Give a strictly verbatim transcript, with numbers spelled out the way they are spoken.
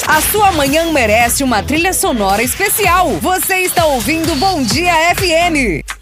A sua manhã merece uma trilha sonora especial. Você está ouvindo Bom Dia F M.